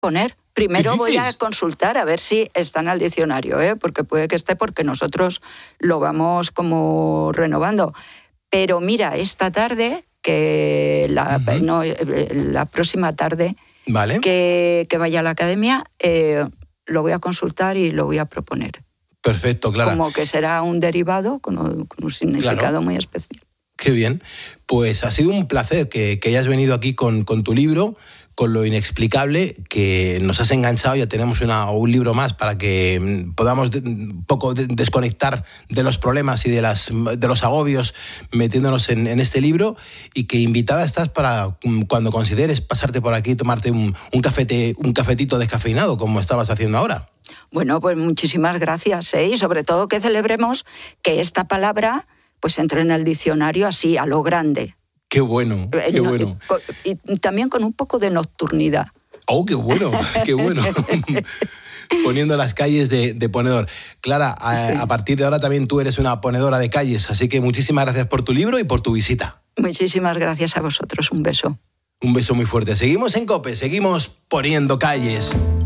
poner. Primero voy a consultar a ver si está en el diccionario, porque puede que esté, porque nosotros lo vamos como renovando. Pero mira, esta tarde, que la próxima tarde, vale, que vaya a la academia, lo voy a consultar y lo voy a proponer. Perfecto, Clara. Como que será un derivado con un significado muy especial. Qué bien. Pues ha sido un placer que hayas venido aquí con tu libro, con lo inexplicable, que nos has enganchado. Ya tenemos un libro más para que podamos un poco desconectar de los problemas y de los agobios metiéndonos en este libro, y que invitada estás para cuando consideres pasarte por aquí y tomarte un cafetito descafeinado, como estabas haciendo ahora. Bueno, pues muchísimas gracias, y sobre todo que celebremos que esta palabra pues entre en el diccionario así, a lo grande. Qué bueno, qué bueno. Y también con un poco de nocturnidad. ¡Oh, qué bueno, qué bueno! Poniendo las calles de ponedor. Clara, a partir de ahora también tú eres una ponedora de calles, así que muchísimas gracias por tu libro y por tu visita. Muchísimas gracias a vosotros, un beso. Un beso muy fuerte. Seguimos en COPE, seguimos poniendo calles.